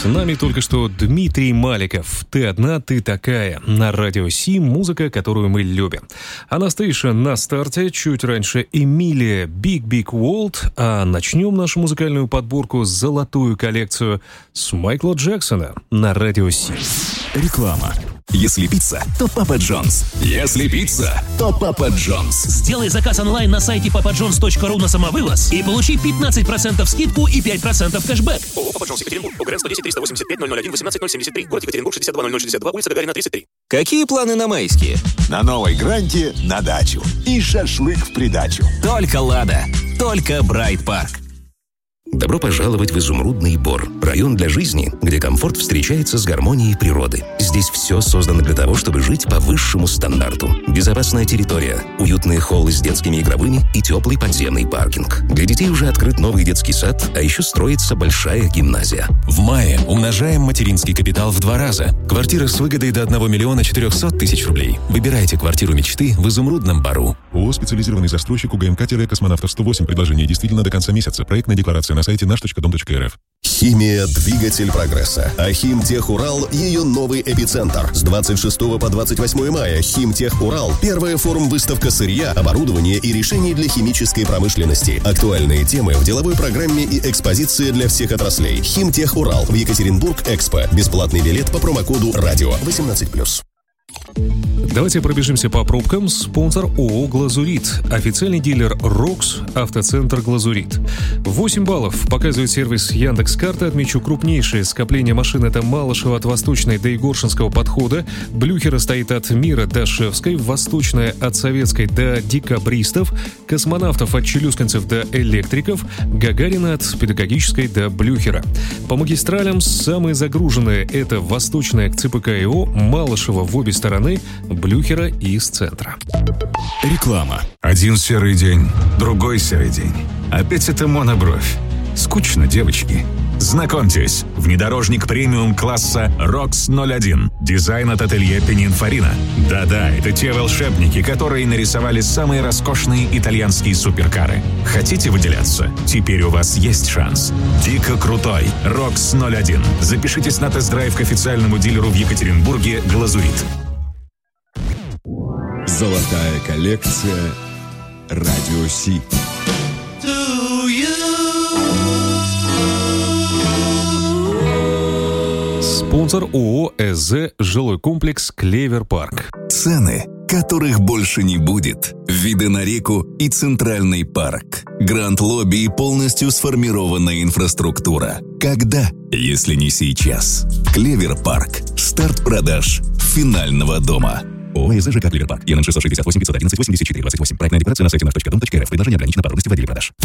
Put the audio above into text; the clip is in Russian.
С нами только что Дмитрий Маликов. «Ты одна, ты такая». На радио Си музыка, которую мы любим. Анастейша на старте, чуть раньше Эмилия Big Big World. А начнем нашу музыкальную подборку, золотую коллекцию, с Майкла Джексона на радио Си. Реклама. Если пицца, то Папа Джонс. Если пицца, то Папа Джонс. Сделай заказ онлайн на сайте papajohns.ru на самовывоз и получи 15% скидку и 5% кэшбэк. ООО «Папа Джонс», Екатеринбург, УГРН 110 385 001 18 073, город Екатеринбург, 62 0062, улица Гагарина, 33. Какие планы на майские? На новой Гранте на дачу. И шашлык в придачу. Только «Лада». Только «Брайт Парк». Добро пожаловать в Изумрудный Бор. Район для жизни, где комфорт встречается с гармонией природы. Здесь все создано для того, чтобы жить по высшему стандарту. Безопасная территория, уютные холлы с детскими игровыми и теплый подземный паркинг. Для детей уже открыт новый детский сад, а еще строится большая гимназия. В мае умножаем материнский капитал в 2 раза. Квартира с выгодой до 1 миллиона 400 тысяч рублей. Выбирайте квартиру мечты в Изумрудном Бору. ООО «Специализированный застройщик УГМК-Космонавтов 108». Предложение действительно до конца месяца. Проектная декларация на сайте наш.дом.рф. Химия – двигатель прогресса. А «Химтех-Урал» – ее новый эпицентр. С 26 по 28 мая «Химтех-Урал» – первая форум-выставка сырья, оборудования и решений для химической промышленности. Актуальные темы в деловой программе и экспозиция для всех отраслей. «Химтех-Урал» в Екатеринбург-Экспо. Бесплатный билет по промокоду «Радио» 18+. Давайте пробежимся по пробкам. Спонсор ООО «Глазурит». Официальный дилер «Рокс», автоцентр «Глазурит». 8 баллов показывает сервис Яндекс.Карта. Отмечу крупнейшее скопление машин. Это Малышево от Восточной до Егоршинского подхода. Блюхера стоит от Мира до Шевской. Восточная от Советской до Декабристов. Космонавтов от Челюскинцев до Электриков. Гагарина от Педагогической до Блюхера. По магистралям самые загруженные — это Восточная к ЦПК-ИО, Малышево в обе стороны, Блюхера и из центра. Реклама. Один серый день, другой серый день. Опять это монобровь. Скучно, девочки. Знакомьтесь, внедорожник премиум-класса ROX 01. Дизайн от ателье Пининфарина. Да-да, это те волшебники, которые нарисовали самые роскошные итальянские суперкары. Хотите выделяться? Теперь у вас есть шанс. Дико крутой ROX 01. Запишитесь на тест-драйв к официальному дилеру в Екатеринбурге «Глазурит». Золотая коллекция Радио Си. Спонсор ООО «СЗ», жилой комплекс «Клевер Парк». Цены, которых больше не будет. Виды на реку и центральный парк. Гранд-лобби и полностью сформированная инфраструктура. Когда, если не сейчас? Клевер Парк. Старт продаж финального дома. ООО «СЗ ЖК Клевер Парк». ЕНН 668 511 84 28. Проектная декларация на сайте наш.дом.рф. Предложение ограничено по трудности в отделе продаж.